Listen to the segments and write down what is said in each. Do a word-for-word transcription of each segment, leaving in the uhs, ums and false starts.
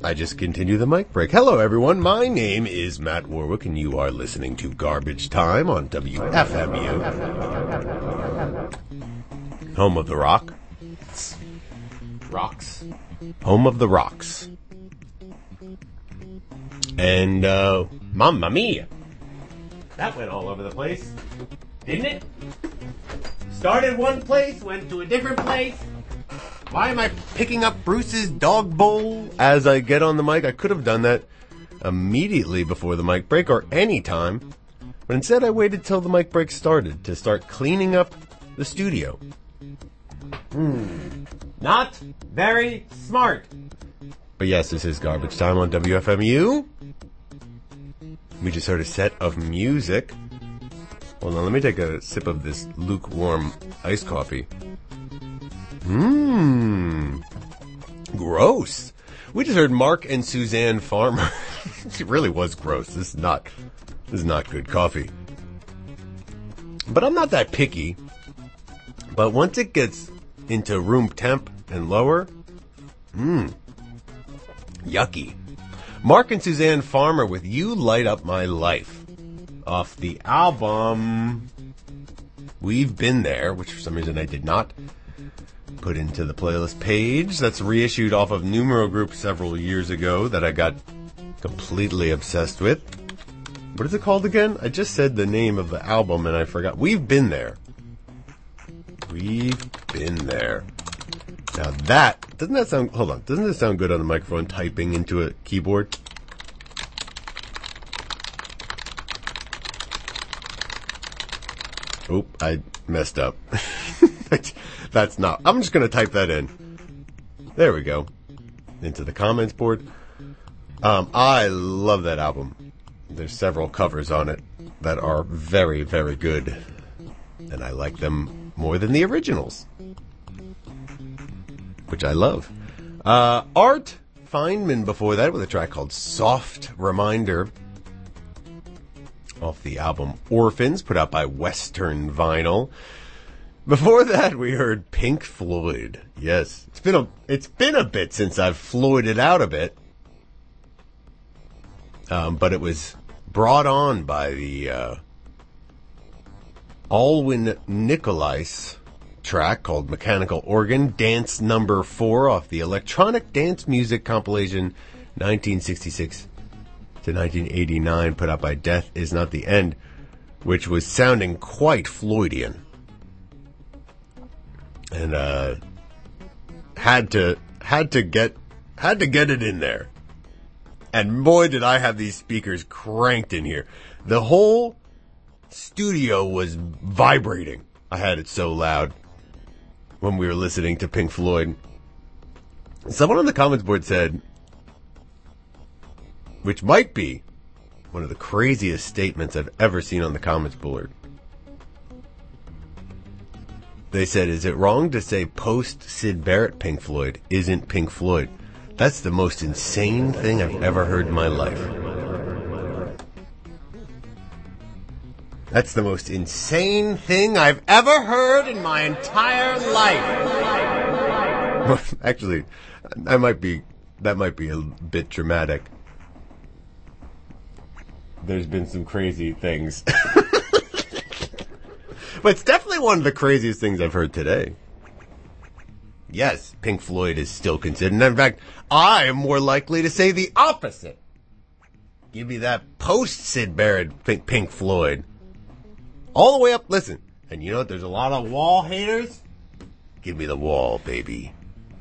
I just continue the mic break. Hello, everyone. My name is Matt Warwick, and you are listening to Garbage Time on W F M U. Home of the Rock. Rocks. Home of the Rocks. And, uh, Mamma Mia. That went all over the place, didn't it? Started one place, went to a different place. Why am I picking up Bruce's dog bowl as I get on the mic? I could have done that immediately before the mic break or any time, but instead I waited till the mic break started to start cleaning up the studio. Hmm. Not very smart. But yes, this is Garbage Time on W F M U. We just heard a set of music. Hold on, let me take a sip of this lukewarm iced coffee. Mmm. Gross. We just heard Mark and Suzanne Farmer. It really was gross. This is not, this is not good coffee. But I'm not that picky. But once it gets into room temp and lower, mmm, yucky. Mark and Suzanne Farmer with You Light Up My Life off the album We've Been There, which for some reason I did not put into the playlist page. That's reissued off of Numero Group several years ago that I got completely obsessed with. What is it called again? I just said the name of the album and I forgot. We've Been There. We've Been There. Now that, doesn't that sound, hold on, doesn't this sound good on the microphone, typing into a keyboard? Oop, I messed up. That's not, I'm just going to type that in. There we go. Into the comments board. Um, I love that album. There's several covers on it that are very, very good. And I like them more than the originals, which I love. Uh, Art Feynman before that with a track called Soft Reminder off the album Orphans, put out by Western Vinyl. Before that, we heard Pink Floyd. Yes, it's been a it's been a bit since I've Floyded out a bit, um, but it was brought on by the uh, Alwyn Nicolais track called Mechanical Organ, Dance Number Four off the Electronic Dance Music compilation nineteen sixty-six to nineteen eighty-nine, put out by Death Is Not the End, which was sounding quite Floydian. And uh had to had to get had to get it in there. And boy did I have these speakers cranked in here. The whole studio was vibrating. I had it so loud when we were listening to Pink Floyd. Someone on the comments board said, which might be one of the craziest statements I've ever seen on the comments board. They said, is it wrong to say post Syd Barrett Pink Floyd isn't Pink Floyd? That's the most insane thing I've ever heard in my life. That's the most insane thing I've ever heard in my entire life. Actually, I might be, that might be a bit dramatic. There's been some crazy things. But it's definitely one of the craziest things I've heard today. Yes, Pink Floyd is still considered. And in fact, I am more likely to say the opposite. Give me that post-Syd Barrett Pink, Pink Floyd. All the way up, listen. And you know what? There's a lot of Wall haters. Give me the Wall, baby.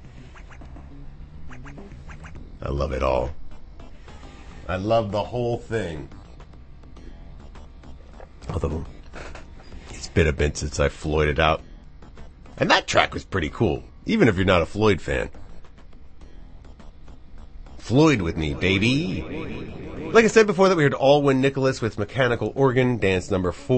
I love it all. I love the whole thing. Although, it's been a bit since I Floyded out. And that track was pretty cool, even if you're not a Floyd fan. Floyd with me, baby. Like I said before that, we heard Alwyn Nicolais with Mechanical Organ, Dance Number Four.